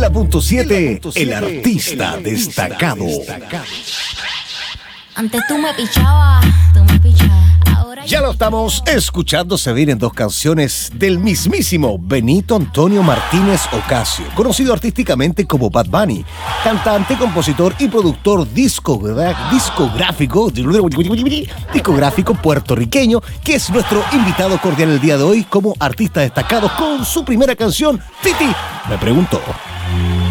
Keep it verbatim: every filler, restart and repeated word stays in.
la punto siete, el artista destacado. Antes tú me pichabas, tú me pichabas. Ahora Ya lo estamos escuchando. Se vienen dos canciones del mismísimo Benito Antonio Martínez Ocasio, conocido artísticamente como Bad Bunny, cantante, compositor y productor discogra- discográfico discográfico puertorriqueño, que es nuestro invitado cordial el día de hoy como artista destacado con su primera canción, Titi. Me pregunto,